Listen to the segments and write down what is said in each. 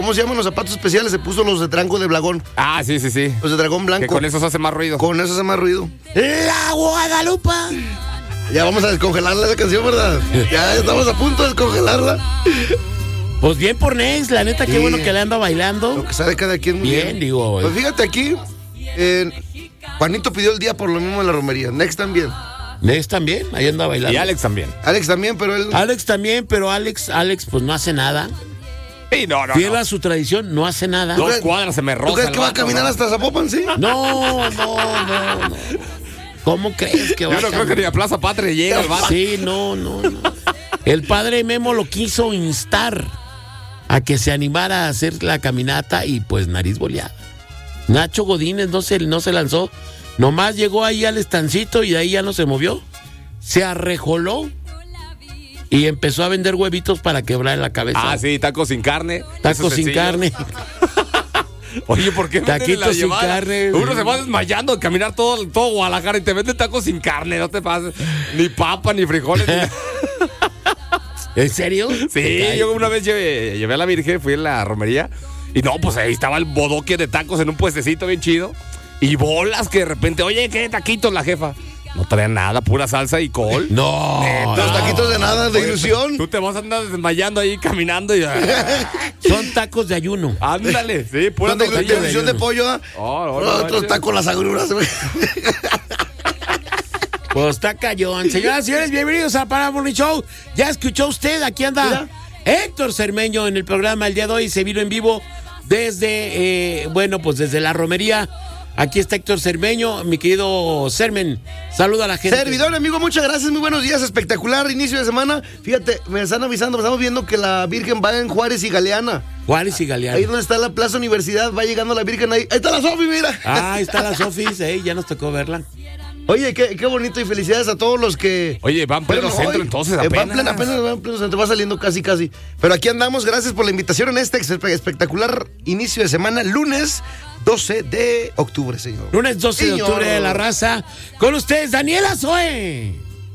¿cómo se llaman los zapatos especiales? Se puso los de tranco de Blagón. Ah, sí. Los de dragón blanco. Que con eso se hace más ruido. Con eso hace más ruido. La Guadalupe. Ya vamos a descongelarla esa canción, ¿verdad? Ya estamos a punto de descongelarla. Pues bien por Nex, la neta, qué Sí. bueno que le anda bailando. Lo que sabe cada quien muy bien. Bien, digo. Pues fíjate aquí, Juanito pidió el día por lo mismo en la romería. Next también. Nex también, ahí anda bailando. Y Alex también. Alex también, pero él... Alex también, pero Alex, pues no hace nada. Sí, no. Fiel a su tradición, no hace nada. 2 cuadras se me roza. ¿Tú crees el que va a vato, caminar no? hasta Zapopan, sí? No. ¿Cómo crees que va Yo a no creo que ni a Plaza Patria llega el vato. Sí, no. El padre Memo lo quiso instar a que se animara a hacer la caminata y pues nariz boleada. Nacho Godínez no se lanzó. Nomás llegó ahí al estancito y de ahí ya no se movió. Se arrejoló y empezó a vender huevitos para quebrar la cabeza. Ah, sí, tacos sin carne. Tacos Esos sin sencillos. carne. Oye, ¿por qué no Taquitos tienen la sin llevada? carne. Uno se va desmayando de caminar todo Guadalajara y te venden tacos sin carne, no te pases. Ni papa, ni frijoles. ¿En serio? Sí, yo una vez llevé a la Virgen, fui en la romería y no, pues ahí estaba el bodoque de tacos en un puestecito bien chido y bolas que de repente, oye, ¿qué taquitos la jefa? No traían nada, pura salsa y col. No. Los taquitos de nada, de Oye, ilusión. Tú te vas a andar desmayando ahí caminando y Son tacos de ayuno. ándale, sí, pura De tortilla. ilusión de pollo, ¿ah? No Otros manches. tacos las agruras, güey. Pues está cayón. Señoras y señores, bienvenidos a Parada Morning Show. Ya escuchó usted, aquí anda Héctor Cermeño en el programa el día de hoy. Se vino en vivo desde, desde la romería. Aquí está Héctor Cermeño, mi querido Cermen. Saluda a la gente. Servidor, amigo, muchas gracias, muy buenos días, espectacular inicio de semana. Fíjate, me están avisando, estamos viendo que la Virgen va en Juárez y Galeana. Juárez y Galeano. Ahí donde está la Plaza Universidad, va llegando la Virgen ahí. Ahí está la Sofi, mira. Ah, ahí está la Sofis, ya nos tocó verla. Oye, qué bonito y felicidades a todos los que... Oye, van pleno Bueno, centro hoy, entonces va apenas. en pleno centro, va saliendo casi. Pero aquí andamos, gracias por la invitación en este espectacular inicio de semana, lunes 12 de octubre, señor. Lunes 12 de Señor. octubre de la raza. Con ustedes, Daniela Zoe.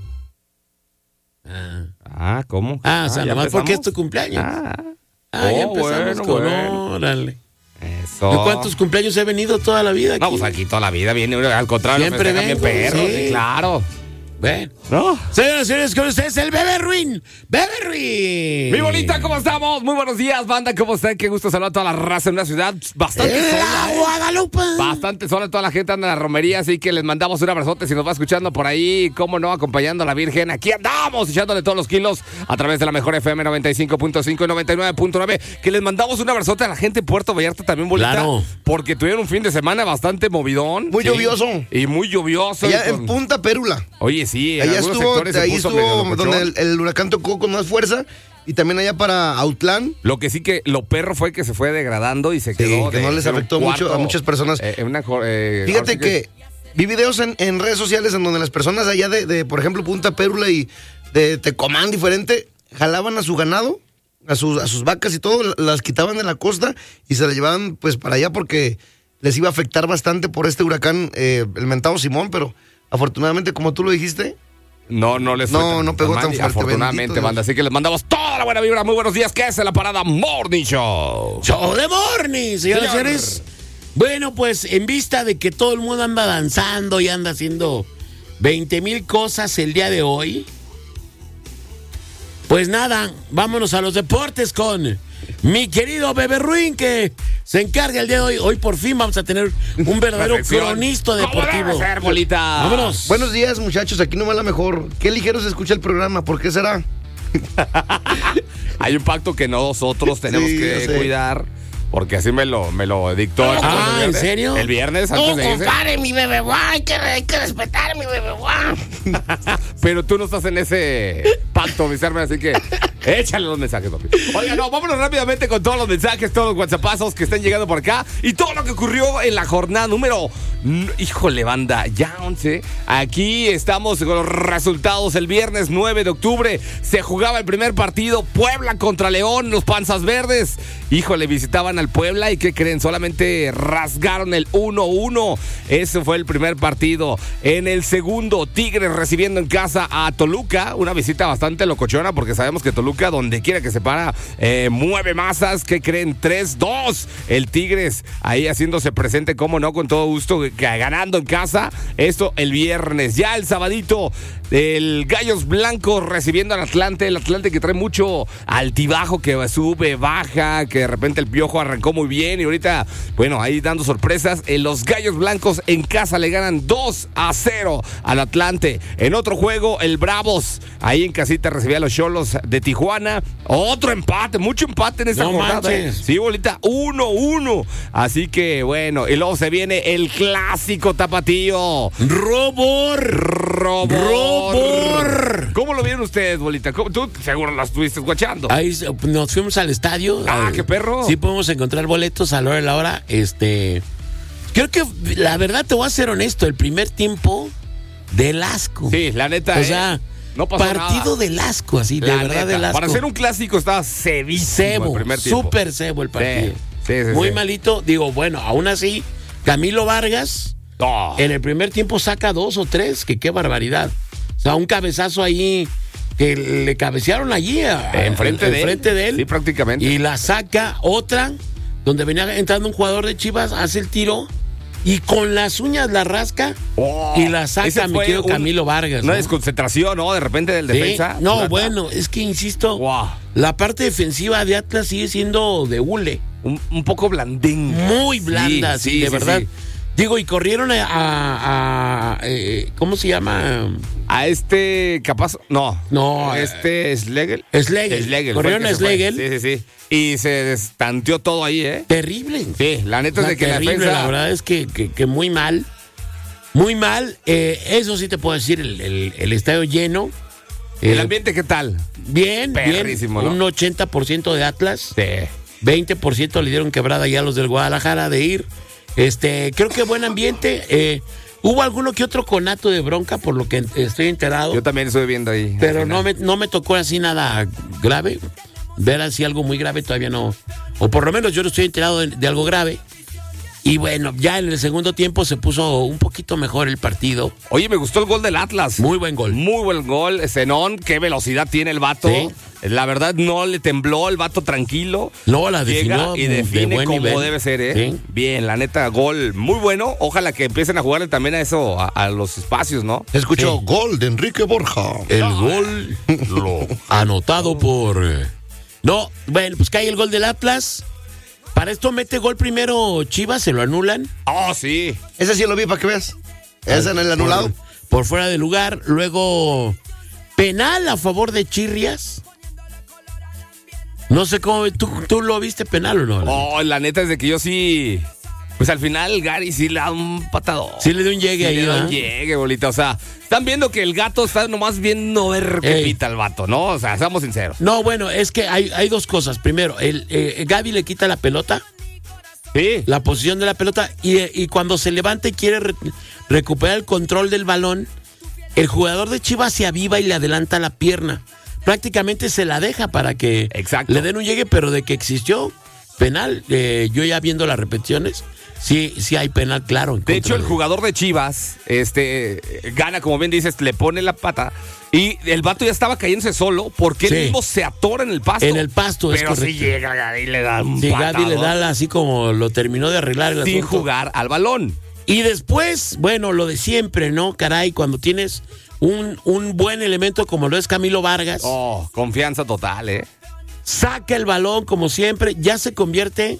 Ah, ¿cómo? O sea, ¿ya nomás porque es empezamos? tu cumpleaños. Ya Oh, empezamos con... bueno. Órale. Eso. ¿De cuántos cumpleaños he venido toda la vida aquí? No, pues aquí toda la vida viene, al contrario, Siempre festejan bien vengo, perro, sí. sí, claro. Ven. ¿No? Señoras y señores, con ustedes el Bebe Ruin. ¡Bebe Ruin! Mi bonita, ¿cómo estamos? Muy buenos días, banda, ¿cómo están? Qué gusto saludar a toda la raza en una ciudad bastante sola. Guadalupe! Bastante sola, toda la gente anda en la romería, así que les mandamos un abrazote si nos va escuchando por ahí, cómo no, acompañando a la Virgen. Aquí andamos, echándole todos los kilos a través de la mejor FM 95.5 y 99.9. Que les mandamos un abrazote a la gente en Puerto Vallarta también, bonita. Claro. Porque tuvieron un fin de semana bastante movidón. Muy lluvioso. Y muy lluvioso. Allá y con- en Punta Pérula. Oye, sí, en Allá algunos estuvo, sectores se ahí puso medio estuvo locochón. donde el huracán tocó con más fuerza. Y también allá para Autlán. Lo que sí que lo perro fue que se fue degradando y se Sí, quedó. que no les ser un afectó mucho a muchas personas. Ahora Fíjate sí que vi videos en redes sociales en donde las personas allá de por ejemplo, Punta Pérula y de Tecomán diferente, jalaban a su ganado, a sus vacas y todo, las quitaban de la costa y se las llevaban pues para allá porque les iba a afectar bastante por este huracán, el mentado Simón, pero afortunadamente, como tú lo dijiste, no les fue no pegó tan mal, y fuerte, afortunadamente, bendito banda. Dios. Así que les mandamos toda la buena vibra. Muy buenos días. ¿Qué es la Parada Morning Show? Show de morning, señoras y Señor. señores. Bueno, pues en vista de que todo el mundo anda danzando y anda haciendo 20,000 cosas el día de hoy, pues nada, vámonos a los deportes con mi querido Bebe Ruin, que se encarga el día de hoy. Hoy por fin vamos a tener un verdadero Perfección. cronista ¿Cómo deportivo. debe ser, bolita? Vámonos. buenos días muchachos, aquí no va la mejor. Qué ligero se escucha el programa, ¿por qué será? Hay un pacto que nosotros tenemos Sí, que yo sé. cuidar. Porque así me lo dictó. el ¿en viernes. serio? El viernes antes de irse. mi bebé, hay que respetar a mi bebé. Pero tú no estás en ese pacto, mi Sermen, así que échale los mensajes, papi. Oiga, no, vámonos rápidamente con todos los mensajes, todos los WhatsAppazos que están llegando por acá y todo lo que ocurrió en la jornada número... Híjole, banda, ya 11. Aquí estamos con los resultados. El viernes 9 de octubre se jugaba el primer partido, Puebla contra León, los Panzas Verdes. Híjole, visitaban al Puebla y ¿qué creen? Solamente rasgaron el 1-1. Ese fue el primer partido. En el segundo, Tigres recibiendo en casa a Toluca. Una visita bastante locochona porque sabemos que Toluca Toluca, donde quiera que se para, mueve masas. ¿Qué creen? 3-2. El Tigres ahí haciéndose presente, como no, con todo gusto, ganando en casa. Esto el viernes. Ya el sabadito, el Gallos Blancos recibiendo al Atlante. El Atlante que trae mucho altibajo, que sube, baja, que de repente el Piojo arrancó muy bien y ahorita, bueno, ahí dando sorpresas. Los Gallos Blancos en casa le ganan 2-0 al Atlante. En otro juego, el Bravos ahí en casita recibía a los Xolos de Tijuana. Otro empate, mucho empate en esta jornada. Manches. Sí, bolita, 1-1. Así que bueno, y luego se viene el clásico tapatío. ¡Robor! ¿Cómo lo vieron ustedes, bolita? Tú seguro las estuviste guachando. Ahí nos fuimos al estadio. ¡Qué perro! Sí podemos encontrar boletos a la hora de la hora. Creo que, la verdad, te voy a ser honesto, el primer tiempo del asco. Sí, la neta. O sea, no pasó partido nada. del asco, así, de La verdad neta, del asco. para ser un clásico estaba cebo el primer tiempo. Súper cebo el partido. Sí, Muy malito. Digo, bueno, aún así, Camilo Vargas en el primer tiempo saca 2 o 3, que qué barbaridad. O sea, un cabezazo ahí que le cabecearon allí enfrente de él. Sí, prácticamente. Y la saca otra, donde venía entrando un jugador de Chivas, hace el tiro y con las uñas la rasca y la saca, mi querido Camilo Vargas. Una desconcentración, ¿no? De repente del defensa. No, bueno, es que insisto, la parte defensiva de Atlas sigue siendo de hule. Un poco blandín. Muy blanda, sí, de verdad. Sí. Digo, y corrieron a ¿cómo se llama? A capaz, no. Schlegel. Schlegel. Corrieron a Schlegel. Sí. Y se destanteó todo ahí, ¿eh? Terrible. Sí, la neta es de que terrible, la defensa. La verdad es que muy mal. Muy mal. Eso sí te puedo decir, el estadio lleno. ¿El ambiente qué tal? Bien, perrísimo, bien. ¿no? Un 80% de Atlas. Sí. 20% le dieron quebrada ya a los del Guadalajara de ir. Creo que buen ambiente. Hubo alguno que otro conato de bronca, por lo que estoy enterado. Yo también estoy viendo ahí. Pero no me tocó así nada grave. Ver así algo muy grave todavía no. O por lo menos yo no estoy enterado de algo grave. Y bueno, ya en el segundo tiempo se puso un poquito mejor el partido. Oye, me gustó el gol del Atlas. Muy buen gol. Muy buen gol. Zenón, qué velocidad tiene el vato. Sí. La verdad no le tembló el vato, tranquilo. No, la definió y define de buen como nivel. debe ser, ¿eh? Sí. Bien, la neta, gol muy bueno. Ojalá que empiecen a jugarle también a eso, a los espacios, ¿no? Escuchó gol de Enrique Borja. El gol lo anotado por... No, bueno, pues cae el gol del Atlas. Para esto mete gol primero Chivas, se lo anulan. Oh, sí. Ese sí lo vi para que veas. Ese en el anulado. Por fuera de lugar. Luego, penal a favor de Chirrias. No sé cómo, ¿tú lo viste penal o no? Oh, la neta es de que yo sí... Pues al final Gary sí le da un patadón. Sí le dio un llegue ahí, le da ¿verdad? un llegue, bolita. O sea, están viendo que el gato está nomás viendo ver qué pita el vato, ¿no? O sea, seamos sinceros. No, bueno, es que hay dos cosas. Primero, Gaby le quita la pelota. Sí. La posición de la pelota. Y cuando se levanta y quiere recuperar el control del balón, el jugador de Chivas se aviva y le adelanta la pierna. Prácticamente se la deja para que le den un llegue, pero de que existió penal, yo ya viendo las repeticiones, sí hay penal, claro. De hecho, el jugador de Chivas gana, como bien dices, le pone la pata y el vato ya estaba cayéndose solo porque él mismo se atora en el pasto. En el pasto, pero es correcto. si llega Gaby y le da un sí, patadón. Gaby le da así como lo terminó de arreglar el sin asunto. jugar al balón. Y después, bueno, lo de siempre, ¿no? Caray, cuando tienes un buen elemento como lo es Camilo Vargas. Oh, confianza total, ¿eh? Saca el balón como siempre, ya se convierte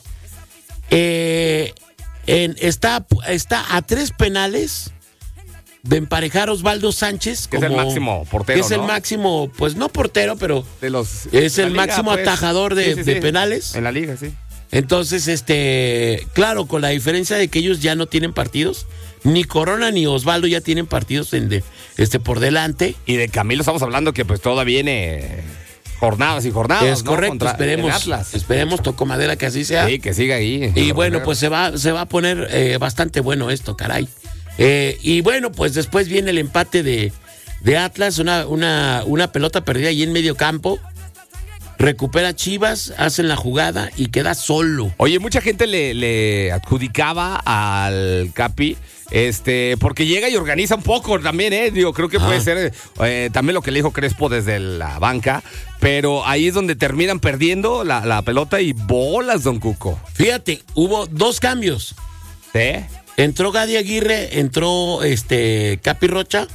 está a 3 penales de emparejar a Osvaldo Sánchez. Que es el máximo portero, que es el ¿no? máximo, pues no portero, pero es el liga, máximo pues. atajador de penales. En la liga, sí. Entonces, claro, con la diferencia de que ellos ya no tienen partidos, ni Corona ni Osvaldo ya tienen partidos por delante. Y de Camilo estamos hablando que pues todavía viene jornadas y jornadas. Es correcto, esperemos, toco madera que así sea. Sí, que siga ahí. Y bueno, pues se va a poner bastante bueno esto, caray. Y bueno, pues después viene el empate de Atlas, una pelota perdida ahí en medio campo. recupera Chivas, hacen la jugada y queda solo. Oye, mucha gente le adjudicaba al Capi, porque llega y organiza un poco también, Digo, creo que puede ser también lo que le dijo Crespo desde la banca, pero ahí es donde terminan perdiendo la pelota y bolas, don Cuco. Fíjate, hubo 2 cambios. ¿Sí? Entró Gadi Aguirre, entró Capi Rocha.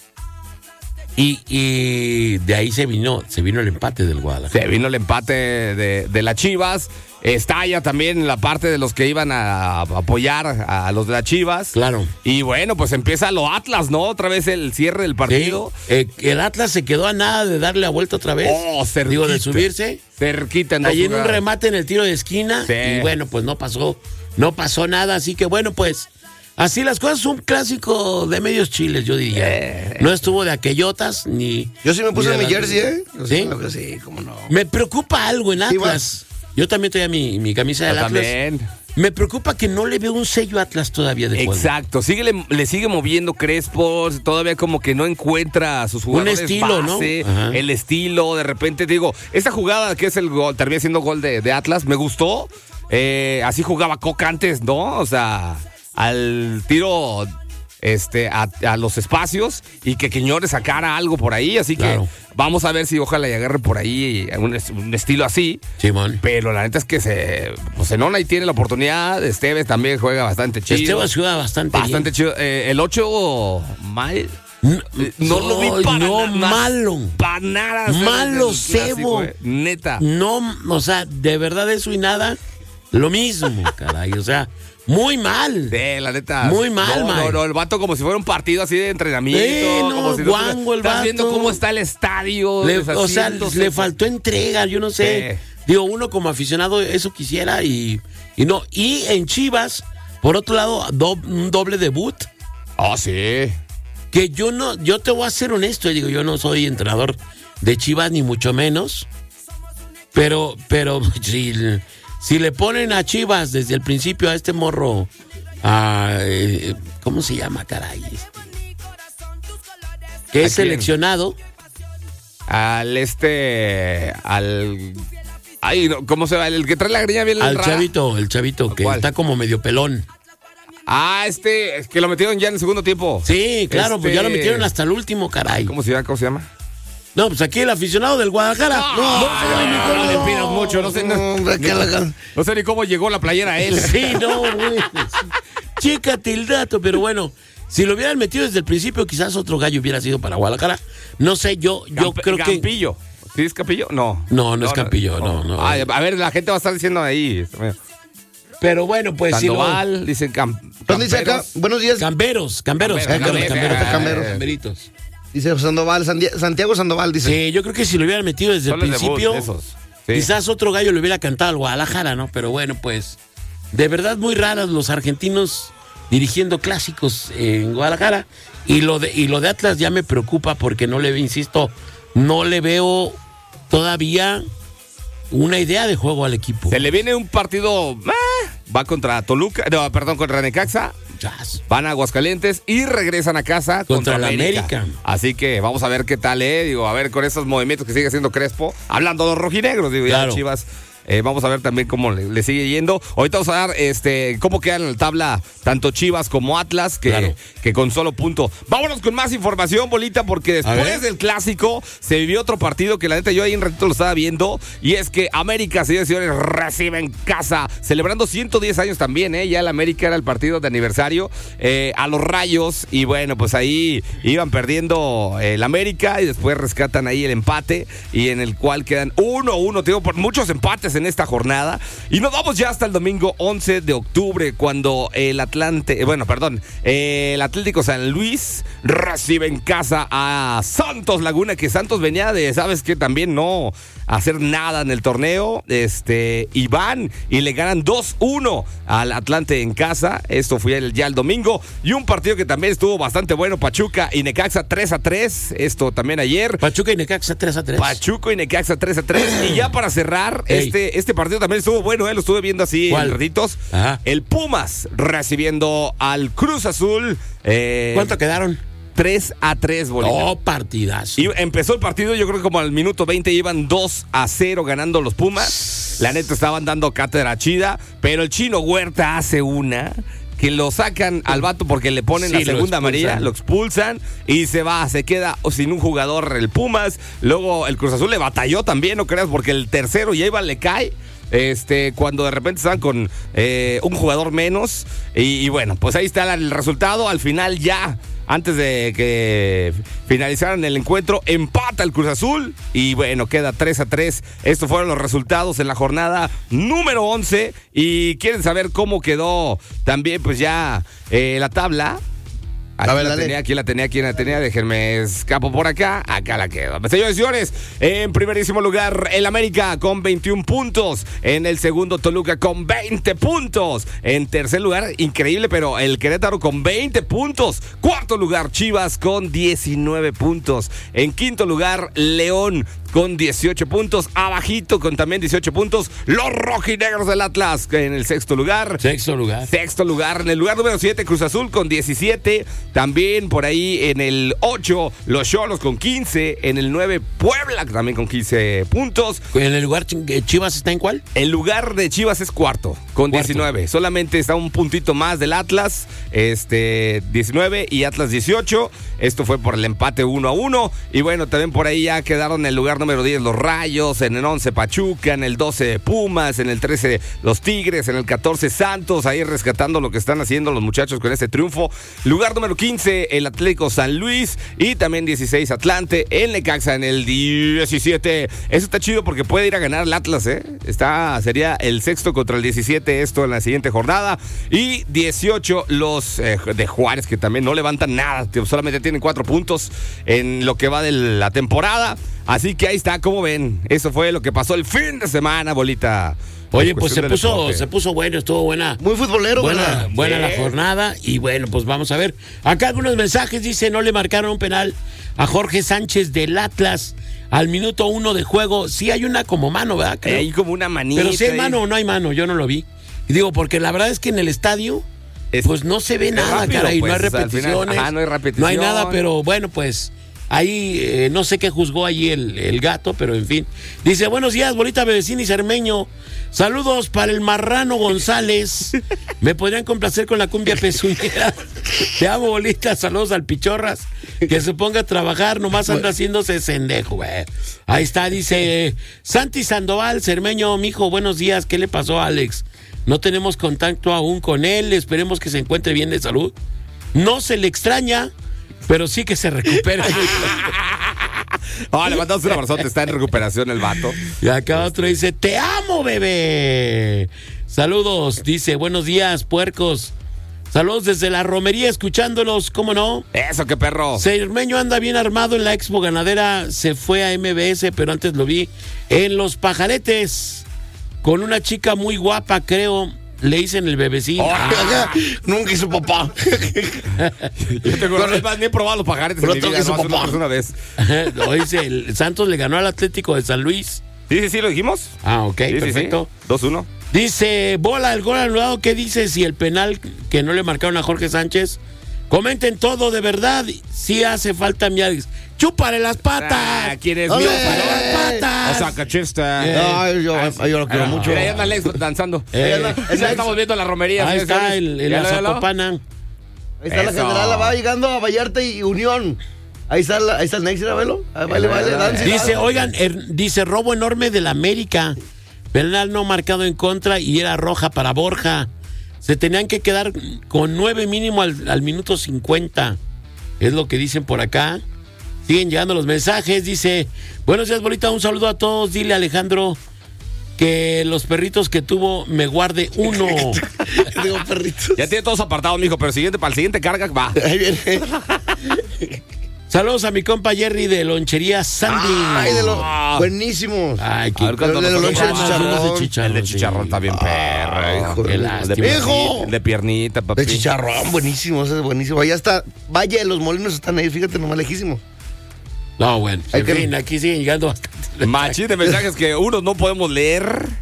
Y de ahí se vino el empate del Guadalajara. Se vino el empate de las Chivas. Estalla también la parte de los que iban a apoyar a los de las Chivas. Claro. Y bueno, pues empieza lo Atlas, ¿no? Otra vez el cierre del partido. Sí. El Atlas se quedó a nada de darle la vuelta otra vez. Cerquita. Digo, de subirse. Cerquita. Allí en un remate en el tiro de esquina. Sí. Y bueno, pues no pasó nada. Así que bueno, pues así las cosas. Un clásico de medios chiles, yo diría. No estuvo de aquellotas ni... Yo sí me puse mi jersey, ¿Sí? Sí, cómo no. Me preocupa algo en Atlas. Sí, yo también tenía mi camisa del Atlas. También. Me preocupa que no le veo un sello Atlas todavía de juego. Exacto, le sigue moviendo Crespo, todavía como que no encuentra a sus jugadores. Un estilo, base, ¿no? Ajá. El estilo, de repente, digo, esta jugada que es el gol, termina siendo gol de Atlas, me gustó. Así jugaba Coca antes, ¿no? O sea, al tiro a los espacios y que Quiñones sacara algo por ahí, así Claro. que vamos a ver si ojalá y agarre por ahí un estilo así. Simón. Pero la neta es que Zenón ahí tiene la oportunidad. Esteves también juega bastante chido. Esteves juega bastante bien. chido. El 8 mal. No lo vi para no, nada. malo. Para nada. Malo, el clásico, Cebo. Neta. No, o sea, de verdad eso y nada, lo mismo, caray. O sea, muy mal. La neta. Muy mal, Mike. No, el vato como si fuera un partido así de entrenamiento. No, como si guango el estás vato. viendo cómo está el estadio. O sea, le faltó entrega, yo no sé. Digo, uno como aficionado eso quisiera y no. Y en Chivas, por otro lado, un doble debut. Sí. Que yo te voy a ser honesto, digo, yo no soy entrenador de Chivas ni mucho menos, pero si le ponen a Chivas desde el principio a este morro, ¿cómo se llama, caray? Que es seleccionado. ¿Cómo se va? El que trae la greña bien Al rara. el chavito, que ¿Cuál? está como medio pelón. Es que lo metieron ya en el segundo tiempo. Sí, claro, pues ya lo metieron hasta el último, caray. ¿Cómo se llama? No, pues aquí el aficionado del Guadalajara. No le pidas mucho, no sé ni cómo llegó la playera a él. Sí, no, güey. Chécate el dato, pero bueno, si lo hubieran metido desde el principio, quizás otro gallo hubiera sido para Guadalajara. No sé, yo creo que... Campillo. ¿Sí es Campillo? No. No es Campillo, no. A ver, la gente va a estar diciendo ahí. Pero bueno, pues Sandoval, dicen ¿Dónde dice acá? Buenos días. Camberos. Camberos. Camberitos. Dice Sandoval, Santiago Sandoval, dice. Sí, yo creo que si lo hubieran metido desde el principio, quizás otro gallo le hubiera cantado al Guadalajara, ¿no? Pero bueno, pues, de verdad muy raras los argentinos dirigiendo clásicos en Guadalajara. Y lo de Atlas ya me preocupa porque no le veo todavía una idea de juego al equipo. Se le viene un partido, va contra contra Necaxa. Van a Aguascalientes y regresan a casa contra la América. Así que vamos a ver qué tal, digo, a ver con esos movimientos que sigue haciendo Crespo, hablando de los rojinegros, digo, claro. Ya Chivas. Vamos a ver también cómo le sigue yendo. Ahorita vamos a dar cómo quedan en la tabla tanto Chivas como Atlas, que con solo punto. Vámonos con más información, Bolita, porque después del clásico se vivió otro partido que la neta yo ahí un ratito lo estaba viendo, y es que América, señores y señores, recibe en casa, celebrando 110 años también, ya el América era el partido de aniversario, a los Rayos, y bueno, pues ahí iban perdiendo el América y después rescatan ahí el empate, y en el cual quedan 1-1, te digo, por muchos empates en esta jornada, y nos vamos ya hasta el domingo 11 de octubre cuando el Atlético San Luis recibe en casa a Santos Laguna, que Santos venía de, ¿sabes qué? También no hacer nada en el torneo, y van y le ganan 2-1 al Atlante en casa. Esto fue ya el domingo, y un partido que también estuvo bastante bueno, Pachuca y Necaxa 3-3, esto también ayer. Pachuca y Necaxa 3-3. Pachuca y Necaxa 3-3, y ya para cerrar, este partido también estuvo bueno, lo estuve viendo así en ratitos. Ajá. El Pumas recibiendo al Cruz Azul. ¿Cuánto quedaron? 3-3, bolita. Oh, partidazo. Y empezó el partido, yo creo que como al minuto 20 iban 2-0 ganando los Pumas. La neta estaban dando cátedra chida, pero el Chino Huerta hace una que lo sacan al vato porque le ponen la segunda amarilla, lo expulsan y se queda sin un jugador el Pumas. Luego el Cruz Azul le batalló también, no creas, porque el tercero ya le cae. Cuando de repente estaban con un jugador menos y bueno, pues ahí está el resultado. Al final ya, antes de que finalizaran el encuentro, empata el Cruz Azul y bueno, queda 3-3. Estos fueron los resultados en la jornada número 11 y quieren saber cómo quedó también pues ya la tabla. Aquí la tenía, déjenme escapo por acá la quedo. Señores y señores, en primerísimo lugar el América con 21 puntos, en el segundo Toluca con 20 puntos, en tercer lugar, increíble, pero el Querétaro con 20 puntos, cuarto lugar Chivas con 19 puntos, en quinto lugar León con 18 puntos, abajito con también 18 puntos, los rojinegros del Atlas en el sexto lugar, en el lugar número 7 Cruz Azul con 17, también por ahí en el 8 los Xolos con 15, en el 9 Puebla también con 15 puntos. ¿En el lugar Chivas está en cuál? El lugar de Chivas es cuarto, con 19, solamente está un puntito más del Atlas, 19 y Atlas 18, esto fue por el empate 1-1, y bueno, también por ahí ya quedaron en el lugar número 10 los Rayos, en el 11 Pachuca, en el 12 Pumas, en el 13 los Tigres, en el 14 Santos, ahí rescatando lo que están haciendo los muchachos con este triunfo. Lugar número 15 el Atlético San Luis y también 16 Atlante, el Necaxa en el 17. Eso está chido porque puede ir a ganar el Atlas, sería el sexto contra el 17 esto en la siguiente jornada. Y 18 los de Juárez, que también no levantan nada, solamente tienen 4 puntos en lo que va de la temporada. Así que ahí está, ¿cómo ven? Eso fue lo que pasó el fin de semana, bolita. Oye, pues se puso bueno, estuvo buena. Muy futbolero, buena la jornada. Y bueno, pues vamos a ver. Acá algunos mensajes, dice, no le marcaron un penal a Jorge Sánchez del Atlas al minuto 1 de juego. Sí hay una como mano, ¿verdad? Hay como una manita. Pero si hay mano o no hay mano, yo no lo vi. Y digo, porque la verdad es que en el estadio, pues no se ve nada, rápido, caray. pues, no hay repeticiones. No hay repetición. No hay nada, pero bueno, pues... Ahí no sé qué juzgó allí el gato, pero en fin. Dice, buenos días, bolita Bebecín y Cermeño. Saludos para el Marrano González. ¿Me podrían complacer con la cumbia pezuñera? Te amo, bolita. Saludos al Pichorras. Que se ponga a trabajar, nomás anda haciéndose sendejo, güey. Ahí está, dice Santi Sandoval, Cermeño, mijo, buenos días. ¿Qué le pasó a Alex? No tenemos contacto aún con él. Esperemos que se encuentre bien de salud. No se le extraña, pero sí que se recupera. Le mandamos un abrazote, está en recuperación el vato. Y acá otro dice, te amo, bebé. Saludos, dice, buenos días, puercos. Saludos desde la romería, escuchándolos, ¿cómo no? Eso, qué perro. Cermeño anda bien armado en la Expo Ganadera, se fue a MBS, pero antes lo vi en Los Pajaretes, con una chica muy guapa, creo. Le dicen el bebecín. Nunca hizo papá. Yo tengo ni he probado los pajaretes en mi vida, una vez. Dice, el Santos le ganó al Atlético de San Luis. Sí, lo dijimos. Ok, perfecto. Sí. 2-1. Dice, bola, el gol anulado, ¿qué dices? Y el penal que no le marcaron a Jorge Sánchez. Comenten todo, de verdad. Sí hace falta mi Alex. ¡Chúpale las patas! ¿Quién es ¡Chúpale las patas! O sea, cachista. Yo lo quiero mucho. Mira, ahí anda Alex danzando. Estamos viendo la romería. Ahí está, el Azatopana. Ahí está la general, va llegando a Vallarta y Unión. Ahí está el Nex, velo. Vale, dance. Dice, oigan, dice, robo enorme del América. Penal no marcado en contra y era roja para Borja. Se tenían que quedar con 9 mínimo al minuto 50. Es lo que dicen por acá. Siguen llegando los mensajes. Dice, buenos días, bolita, un saludo a todos. Dile a Alejandro que los perritos que tuvo me guarde uno. Digo, perritos. Ya tiene todos apartados, mijo, pero para el siguiente carga va. Ahí viene. Saludos a mi compa Jerry de Lonchería Sandy. Ay, buenísimos. Ay, qué de los lonches de chicharrón. El de chicharrón está bien perro. Qué lástima. El de piernita, papi. De chicharrón, buenísimo, ese es buenísimo. Allá está, Valle de los Molinos están ahí, fíjate, nomás lejísimo. No, bueno, en fin, aquí siguen llegando bastante. Machín de mensajes que unos no podemos leer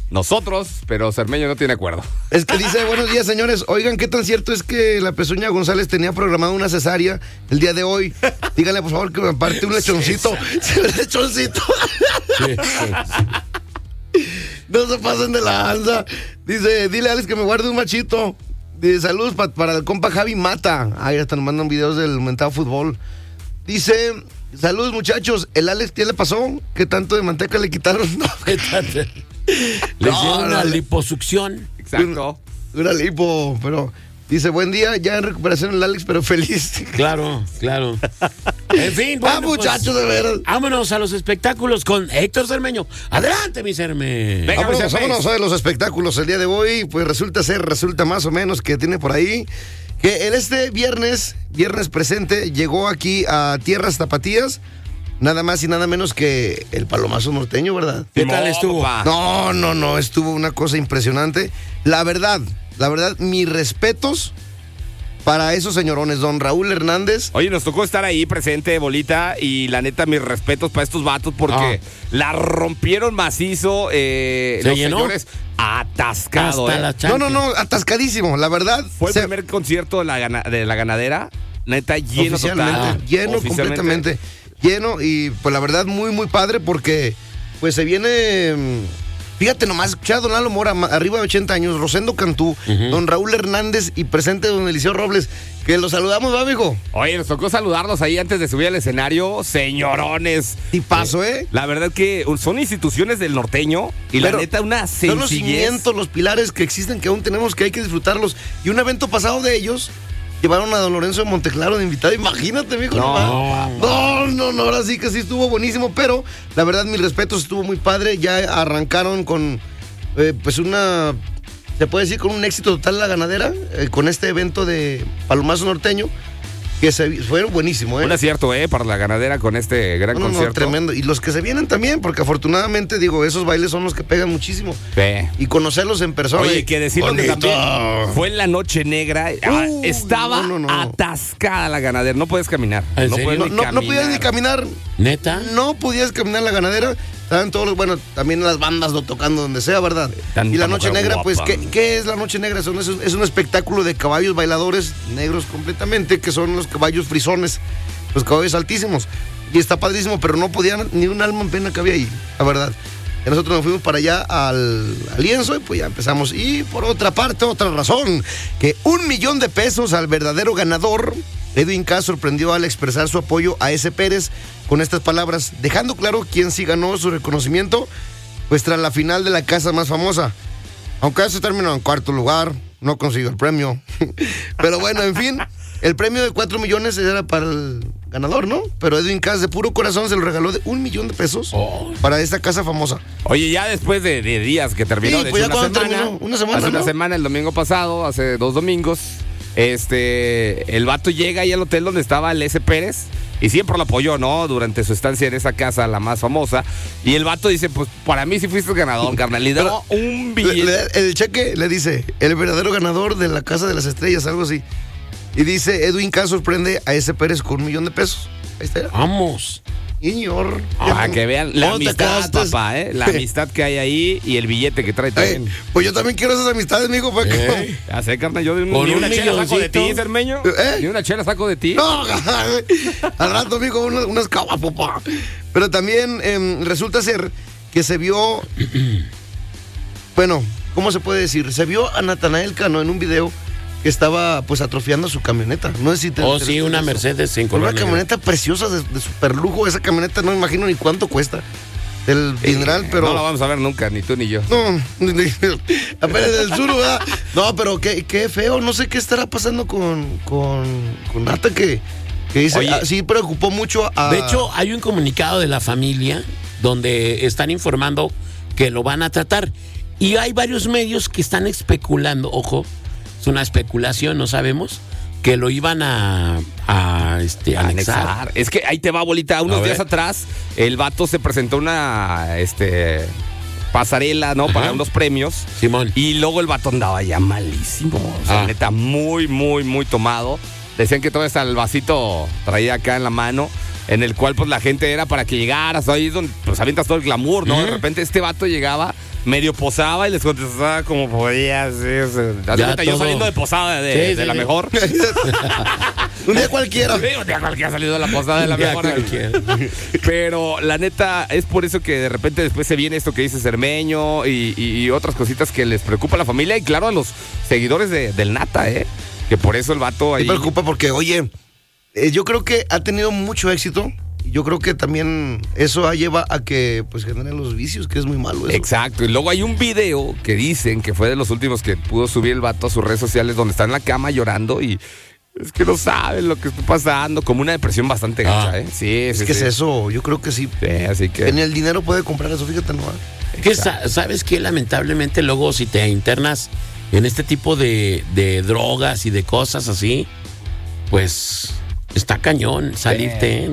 nosotros, pero Cermeño no tiene acuerdo. Es que dice, buenos días, señores. Oigan, ¿qué tan cierto es que la Pezuña González tenía programada una cesárea el día de hoy? Díganle, por favor, que me aparte un lechoncito. Un lechoncito. No se pasen de la lanza. Dice, dile a Alex que me guarde un machito. Dice, saludos para el compa Javi Mata. Ay, hasta nos mandan videos del aumentado fútbol. Dice, saludos muchachos. ¿El Alex qué le pasó? ¿Qué tanto de manteca le quitaron? No. Le hicieron una liposucción. Exacto. Una lipo, pero... Dice, buen día, ya en recuperación el Alex, pero feliz. Claro. En fin, bueno, muchachos, de veras. Vámonos a los espectáculos con Héctor Cermeño. Adelante, mi Cerme. Venga, vámonos a los espectáculos el día de hoy. Pues resulta más o menos que tiene por ahí que este viernes presente, llegó aquí a Tierras Tapatías, nada más y nada menos que el Palomazo Norteño, ¿verdad? ¿Qué tal estuvo? No, estuvo una cosa impresionante. La verdad, mis respetos para esos señorones, don Raúl Hernández. Oye, nos tocó estar ahí presente, Bolita, y la neta, mis respetos para estos vatos porque la rompieron macizo. Los llenó? señores, atascado. Hasta la chancla. No, atascadísimo, la verdad. Fue el primer concierto de la ganadera, neta, lleno total. Lleno completamente. Lleno y pues la verdad muy, muy padre porque pues se viene... Fíjate nomás, escuchar a don Lalo Mora, arriba de 80 años, Rosendo Cantú, don Raúl Hernández y presente don Eliseo Robles, que los saludamos, ¿va, amigo? Oye, nos tocó saludarlos ahí antes de subir al escenario, señorones. Tipazo, ¿eh? La verdad que son instituciones del norteño y la neta una sencillez. Son los cimientos, los pilares que existen, que aún tenemos, que hay que disfrutarlos. Y un evento pasado de ellos... Llevaron a don Lorenzo de Monteclaro de invitado, imagínate, mijo. No, ahora sí que sí estuvo buenísimo, pero la verdad, mis respetos, estuvo muy padre. Ya arrancaron con, pues se puede decir, con un éxito total la ganadera, con este evento de Palomazo Norteño, que fue buenísimo, ¿eh? Un acierto, para la ganadera con este gran concierto. No, tremendo. Y los que se vienen también, porque afortunadamente, digo, esos bailes son los que pegan muchísimo. Sí. Y conocerlos en persona. Oye, que decirlo que también fue en la noche negra. Estaba atascada la ganadera. No puedes caminar. No podías ni caminar. ¿Neta? No podías caminar la ganadera. Estaban todos también las bandas tocando donde sea, ¿verdad? Y la noche negra, guapa. Pues, ¿qué es la noche negra? Es un espectáculo de caballos bailadores negros completamente, que son los caballos frisones, los caballos altísimos. Y está padrísimo, pero no podían, ni un alma en pena que había ahí, la verdad. Y nosotros nos fuimos para allá al lienzo y pues ya empezamos. Y por otra parte, otra razón, que $1,000,000 al verdadero ganador. Edwin Cass sorprendió al expresar su apoyo a S. Pérez con estas palabras, dejando claro quién sí ganó su reconocimiento, pues tras la final de la casa más famosa. Aunque se terminó en cuarto lugar, no consiguió el premio. Pero bueno, en fin, el premio de 4 millones era para el ganador, ¿no? Pero Edwin Cass de puro corazón se lo regaló de $1,000,000 para esta casa famosa. Oye, ya después de días que terminó, sí, de pues hecho, una semana, hace una semana, el domingo pasado, hace 2 domingos, el vato llega ahí al hotel donde estaba el S. Pérez y siempre lo apoyó, ¿no? Durante su estancia en esa casa, la más famosa. Y el vato dice, pues para mí sí fuiste el ganador, carnal. Le dio un billete. El cheque le dice, el verdadero ganador de la Casa de las Estrellas, algo así. Y dice, Edwin Cass sorprende a S. Pérez con $1,000,000. Ahí está. Vamos. Señor. Para que vean la amistad, papá, la amistad que hay ahí y el billete que trae también. Pues yo también quiero esas amistades, amigo. Ya sé, carnal, yo ni una chela saco de ti, Cermeño. Ni una chela saco de ti. No, al rato, amigo, unas cabas, papá. Pero también resulta ser que se vio, bueno, ¿cómo se puede decir? Se vio a Natanael Cano en un video que estaba pues atrofiando su camioneta. No sé si sí, una Mercedes en color negro. Una camioneta preciosa de super lujo. Esa camioneta no me imagino ni cuánto cuesta. El dineral, pero... No la vamos a ver nunca, ni tú ni yo. No, apenas del sur, ¿verdad? No, pero qué feo. No sé qué estará pasando con Nata que dice... Oye, sí preocupó mucho a... De hecho, hay un comunicado de la familia donde están informando que lo van a tratar. Y hay varios medios que están especulando, ojo, es una especulación, no sabemos, que lo iban a anexar. Es que ahí te va, Bolita. Unos días atrás, el vato se presentó una pasarela, ¿no? Ajá. Para unos premios. Simón. Y luego el vato andaba ya malísimo. O sea, neta, muy, muy, muy tomado. Decían que todo hasta el vasito traía acá en la mano, en el cual pues la gente era para que llegaras, ahí es donde pues avientas todo el glamour, ¿no? De repente este vato llegaba medio posaba y les contestaba como podía. Yo saliendo de posada de la mejor. Un día cualquiera. Sí, un día cualquiera ha salido de la posada de la mejor. Pero la neta, es por eso que de repente después se viene esto que dice Cermeño y otras cositas que les preocupa a la familia y claro a los seguidores del Nata, que por eso el vato ahí... Me preocupa porque, oye, yo creo que ha tenido mucho éxito. Yo creo que también eso lleva a que pues generen los vicios, que es muy malo eso. Exacto, y luego hay un video que dicen que fue de los últimos que pudo subir el vato a sus redes sociales donde está en la cama llorando y es que no saben lo que está pasando, como una depresión bastante gacha, Sí, es que es eso, yo creo que sí. Así que... Ni el dinero puede comprar eso, fíjate, no. Que ¿sabes qué? Lamentablemente luego si te internas en este tipo de drogas y de cosas así, pues... Está cañón salirte,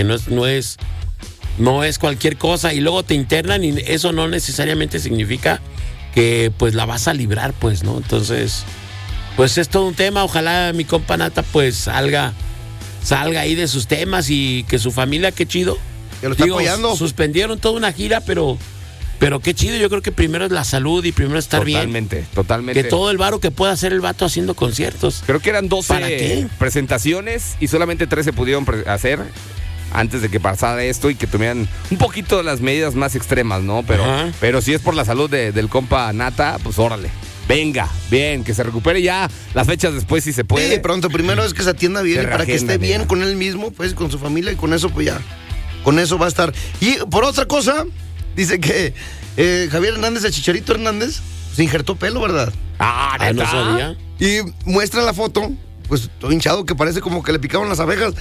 no es cualquier cosa y luego te internan y eso no necesariamente significa que pues la vas a librar, pues, ¿no? Entonces, pues es todo un tema, ojalá mi compa Nata pues salga ahí de sus temas y que su familia, qué chido. Que lo está apoyando. Suspendieron toda una gira, pero qué chido, yo creo que primero es la salud y primero estar bien. Totalmente. Que todo el varo que pueda hacer el vato haciendo conciertos. Creo que eran 12 ¿Para qué? presentaciones y solamente 3 se pudieron hacer antes de que pasara esto y que tuvieran un poquito de las medidas más extremas, ¿no? Pero si es por la salud del compa Nata, pues órale. Venga, bien, que se recupere ya las fechas después si se puede. Sí, pronto, primero es que se atienda bien para que esté bien con él mismo, pues con su familia y con eso pues ya, con eso va a estar. Y por otra cosa... Dice que Javier Hernández, el Chicharito Hernández, se injertó pelo, ¿verdad? ¿Neta? No sabía. Y muestra la foto, pues todo hinchado que parece como que le picaban las abejas.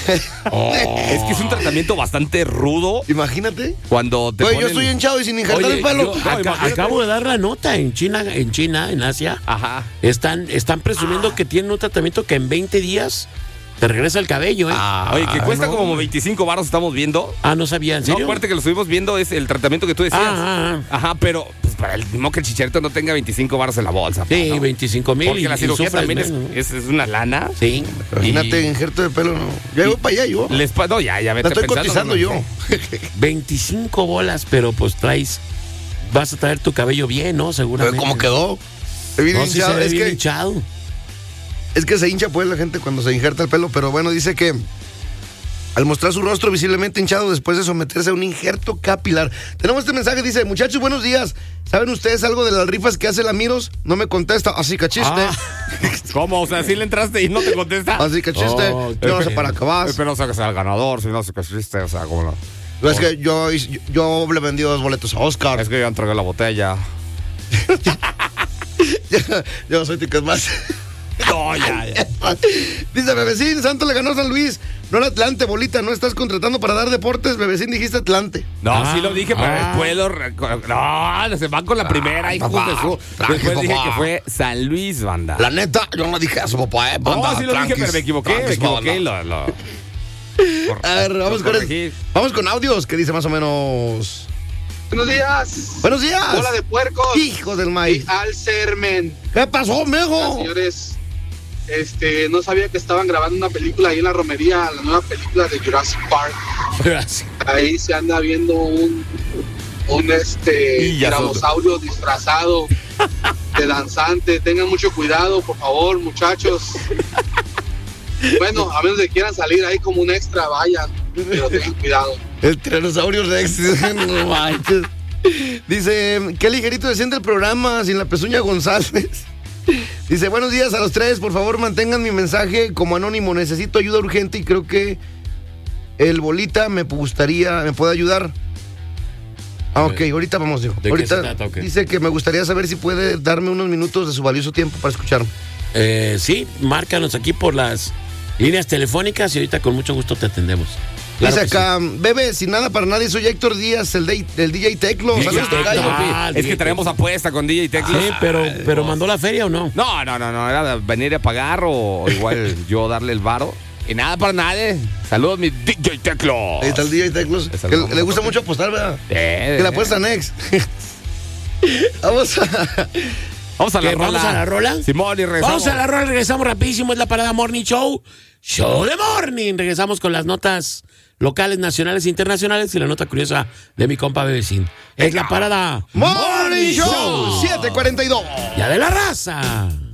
Es que es un tratamiento bastante rudo. Imagínate. Cuando te yo estoy hinchado y sin injertar el pelo. Acabo de dar la nota en China, en Asia. Ajá. Están presumiendo que tienen un tratamiento que en 20 días... Te regresa el cabello, Oye, que cuesta como 25 varos, estamos viendo. No sabía, ¿en serio? No, aparte que lo estuvimos viendo es el tratamiento que tú decías. Ajá, pero pues para el mismo que el Chicharito no tenga 25 varos en la bolsa. Sí, ¿no? 25,000. Porque la cirugía también es una lana. Sí. Imagínate, injerto de pelo, no. Ya voy para allá yo. No, ya vete la estoy cotizando yo. 25 bolas, pero pues vas a traer tu cabello bien, ¿no? Seguramente. Pero ¿cómo quedó? Se ve bien hinchado. Es que se hincha pues la gente cuando se injerta el pelo, pero bueno, dice que al mostrar su rostro visiblemente hinchado después de someterse a un injerto capilar. Tenemos este mensaje, dice, muchachos, buenos días. ¿Saben ustedes algo de las rifas que hace la Miros? No me contesta, así que chiste. ¿Cómo? O sea, ¿sí le entraste y no te contesta? Así que chiste, yo no sé para qué vas. Pero o sea, que sea el ganador, si no sé qué chiste, o sea, ¿cómo no? Es que yo le vendí 2 boletos a Oscar. Es que yo entregué la botella. Yo soy Ticketmaster. No, ya. Dice Bebecín, Santos le ganó a San Luis. No era Atlante, bolita, no estás contratando para dar deportes. Bebecín, dijiste Atlante. No, sí lo dije, pero después no, se van con la primera, hijo de su. Después dije que fue San Luis, banda. La neta, yo no dije eso, papá, banda. No, sí lo dije, pero me equivoqué. A ver, vamos con audios, que dice más o menos. Buenos días. Buenos días. Hola de puercos. Hijo del maíz. Al Sermen. ¿Qué pasó, mijo? Señores, no sabía que estaban grabando una película ahí en la romería, la nueva película de Jurassic Park. Ahí se anda viendo un tiranosaurio disfrazado de danzante. Tengan mucho cuidado, por favor, muchachos. Bueno, a menos de que quieran salir ahí como un extra, vayan, pero tengan cuidado. El tiranosaurio Rex. No manches. Dice, qué ligerito se siente el programa sin la pezuña González. Dice, buenos días a los 3, por favor mantengan mi mensaje como anónimo, necesito ayuda urgente y creo que el bolita me puede ayudar. Ok, ahorita vamos, dijo. Ahorita okay. Dice que me gustaría saber si puede darme unos minutos de su valioso tiempo para escucharme. Sí, márcanos aquí por las líneas telefónicas y ahorita con mucho gusto te atendemos. Claro. Dice acá, sí. Bebe, sin nada para nadie, soy Héctor Díaz, el DJ Teclo. Es que traemos apuesta con DJ Teclo. Sí, pero ¿mandó la feria o no? No, era venir a pagar o igual yo darle el varo. Y nada para nadie. Saludos, mi DJ Teclo. Ahí está el DJ Teclo, que le gusta mucho apostar, ¿verdad? Que la apuesta next. Vamos a la rola. ¿Vamos a la rola? Simón, y regresamos. Vamos a la rola, regresamos rapidísimo. Es la parada Morning Show. Show de Morning. Regresamos con las notas locales, nacionales e internacionales y la nota curiosa de mi compa Bebecín. Es la parada Morning Show 742. Ya de la raza.